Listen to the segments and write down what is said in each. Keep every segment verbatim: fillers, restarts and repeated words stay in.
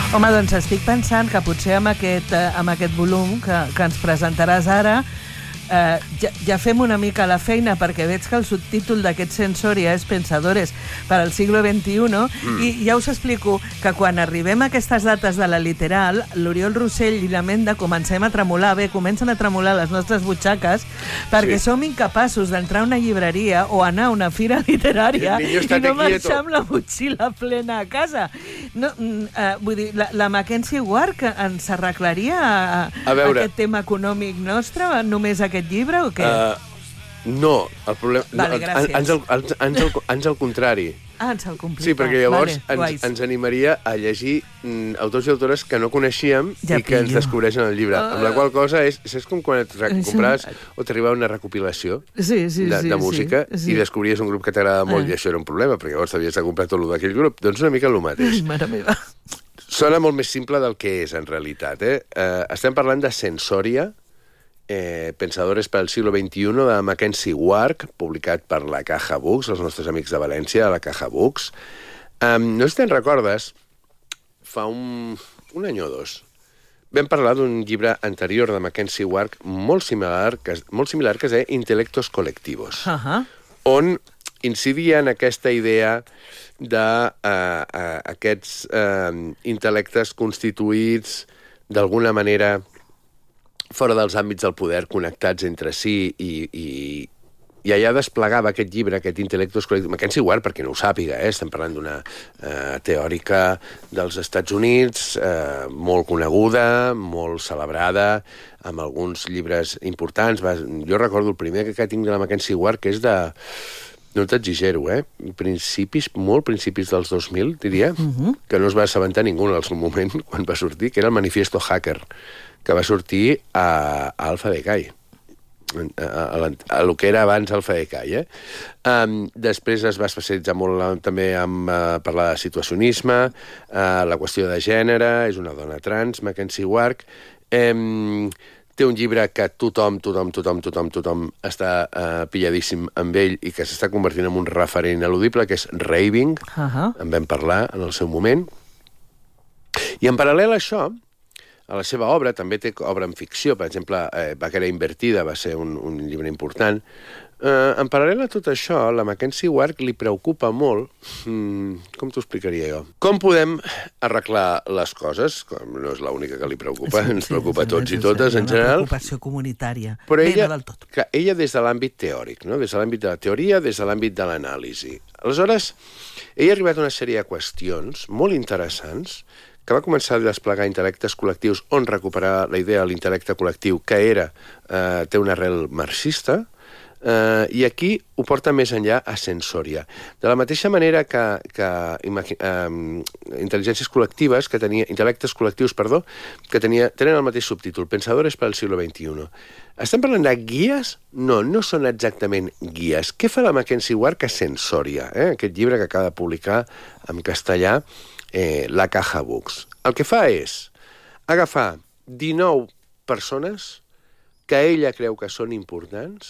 Home, doncs estic pensant que potser amb aquest, eh, amb aquest volum que, que ens presentaràs ara eh, ja, ja fem una mica la feina, perquè veig que el subtítol d'aquest Sensoria és Pensadores per al siglo veintiuno, mm. i ja us explico que quan arribem a aquestes dates de la literal, l'Oriol Rossell i la Menda comencem a tremolar, bé, comencen a tremolar les nostres butxaques, perquè sí. som incapaços d'entrar a una llibreria o anar a una fira literària i no marxar amb la motxilla plena a casa. No, uh, vull dir, la, la Mackenzie Ward ens arreglaria a, a, a aquest tema econòmic nostre, només aquest llibre o què? Uh, no, el problema... Vale, gràcies. Ans al, ans, ans, al, ans al contrari. Ah, ens el complica. Sí, perquè llavors vale, ens, ens animaria a llegir mm, autors i autores que no coneixíem ja i que pillo. ens descobreixen el llibre. Uh, amb la qual cosa és, és com quan et compraves o t'arribava una recopilació sí, sí, de, sí, de música sí, sí. i descobries un grup que t'agrada molt uh. i això era un problema, perquè llavors t'havies de comprar tot el d'aquell grup. Doncs una mica el mateix. Mare meva. Sona molt més simple del que és, en realitat. Eh? Uh, estem parlant de Sensoria, Eh, Pensadores per al siglo veintiuno, de Mackenzie Ward, publicat per la Caja Books, els nostres amics de València, de la Caja Books. Um, no sé si te'n recordes, fa un, un any o dos, vam parlar d'un llibre anterior de Mackenzie Ward molt similar, que, molt similar, que es deia Intelectos Colectivos, uh -huh. on incidia en aquesta idea d'aquests uh, uh, uh, intel·lectes constituïts d'alguna manera fora dels àmbits del poder, connectats entre si, i, i, i allà desplegava aquest llibre, aquest Intel·lectos Col·lectius. Mackenzie Ward, perquè no ho sàpiga, eh? Estem parlant d'una eh, teòrica dels Estats Units, eh, molt coneguda, molt celebrada, amb alguns llibres importants. Va, jo recordo el primer que, que tinc de la Mackenzie Ward, que és de... No t'exigero, eh? Principis, molt principis dels dos mil, diria, uh -huh. que no es va assabentar ningú en el seu moment, quan va sortir, que era el Manifiesto Hacker, que va sortir a, a Alpha Decay, a, a, a, a lo que era abans Alpha Decay. Eh? Um, després es va especialitzar molt també en uh, parlar de situacionisme, uh, la qüestió de gènere, és una dona trans, Mackenzie Ward. Um, té un llibre que tothom, tothom, tothom, tothom, tothom està uh, pilladíssim amb ell i que s'està convertint en un referent ineludible, que és Raving. Uh -huh. En vam parlar en el seu moment. I en paral·lel a això, a la seva obra, també té obra en ficció, per exemple, eh, Vaquera Invertida va ser un, un llibre important. Eh, en paral·lel a tot això, la Mackenzie Ward li preocupa molt, hmm, com t'ho explicaria jo? Com podem arreglar les coses? Com no és l'única que li preocupa, sí, ens sí, preocupa a tots i totes, en general. Una preocupació comunitària, però ella, del tot. Que ella des de l'àmbit teòric, no? Des de l'àmbit de la teoria, des de l'àmbit de l'anàlisi. Aleshores, ella ha arribat a una sèrie de qüestions molt interessants que va començar a desplegar intel·lectes col·lectius on recuperar la idea de l'intel·lecte col·lectiu, que era, eh, té una arrel marxista, eh, i aquí ho porta més enllà a Sensoria. De la mateixa manera que, que eh, intel·ligències col·lectives, que tenia, intel·lectes col·lectius, perdó, que tenia, tenen el mateix subtítol, Pensadores per al siglo veintiuno. Estem parlant de guies? No, no són exactament guies. Què fa la Mackenzie Ward que Sensoria, eh? Aquest llibre que acaba de publicar en castellà, Eh, la Caja Books. El que fa és agafar dinou persones que ella creu que són importants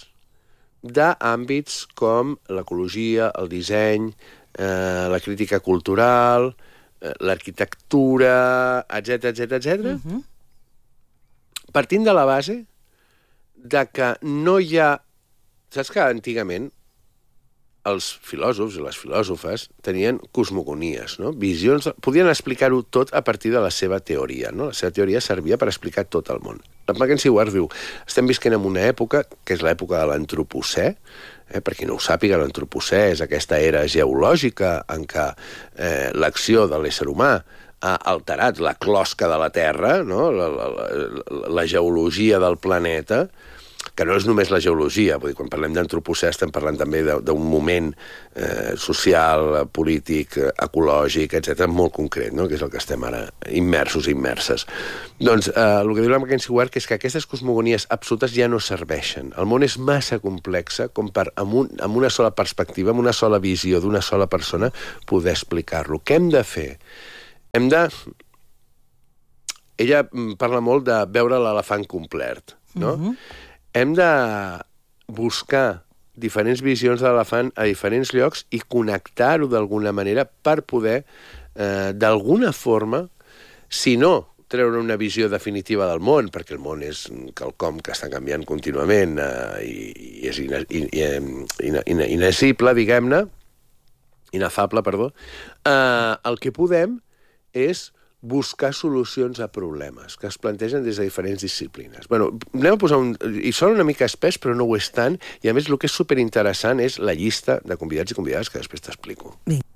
d'àmbits com l'ecologia, el disseny, eh, la crítica cultural, eh, l'arquitectura, etcètera, etcètera, etcètera, uh-huh. partint de la base de que no hi ha... Saps que antigament els filòsofs i les filòsofes tenien cosmogonies, no? Visions, podien explicar-ho tot a partir de la seva teoria, no? La seva teoria servia per explicar tot el món. La Mackenzie Ward diu, estem visquent en una època, que és l'època de l'antropocè, eh? Per qui no ho sàpiga, l'antropocè és aquesta era geològica en què eh, l'acció de l'ésser humà ha alterat la closca de la Terra, no? la, la, la, la geologia del planeta, que no és només la geologia, vull dir, quan parlem d'antropocè estem parlant també d'un moment eh, social, polític, ecològic, etcètera, molt concret, no? Que és el que estem ara immersos i immerses. Doncs eh, el que diu la Mackenzie Ward és que aquestes cosmogonies absolutes ja no serveixen. El món és massa complexa com per, amb, un, amb una sola perspectiva, amb una sola visió d'una sola persona, poder explicar-lo. Què hem de fer? Hem de... Ella parla molt de veure l'elefant complet, no? Mm-hmm. Hem de buscar diferents visions de l'elefant a diferents llocs i connectar-ho d'alguna manera per poder, eh, d'alguna forma, si no treure una visió definitiva del món, perquè el món és quelcom que està canviant contínuament eh, i, i és ina, in, in, in, inesible, diguem-ne, inefable, perdó, eh, el que podem és buscar solucions a problemes que es plantegen des de diferents disciplines. Bueno, anem a posar un... I sona una mica espès, però no ho és tant, i a més el que és superinteressant és la llista de convidats i convidades que després t'explico.